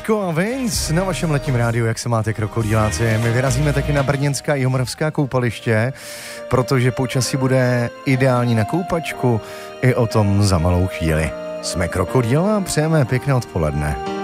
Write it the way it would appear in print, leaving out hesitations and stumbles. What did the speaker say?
Fabko a Vince na vašem letním rádiu, jak se máte, krokodýláci. My vyrazíme taky na brněnská i jihomoravská koupaliště, protože počasí bude ideální na koupačku, i o tom za malou chvíli. Jsme Krokodýl a přejeme pěkné odpoledne.